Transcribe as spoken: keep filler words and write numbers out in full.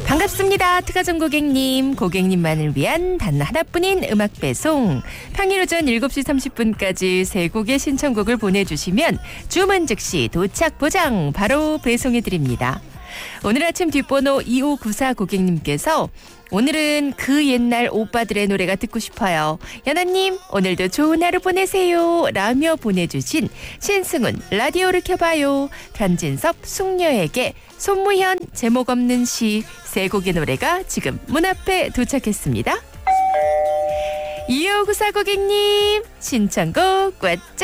반갑습니다. 특가정 고객님, 고객님만을 위한 단 하나뿐인 음악 배송. 평일 오전 일곱 시 삼십 분까지 세 곡의 신청곡을 보내주시면 주문 즉시 도착 보장 바로 배송해드립니다. 오늘 아침 뒷번호 이오구사 고객님께서 오늘은 그 옛날 오빠들의 노래가 듣고 싶어요. 연아님 오늘도 좋은 하루 보내세요 라며 보내주신 신승훈 라디오를 켜봐요. 변진섭 숙녀에게 손무현 제목 없는 시 세 곡의 노래가 지금 문 앞에 도착했습니다. 이오구사 고객님 신청곡 꽉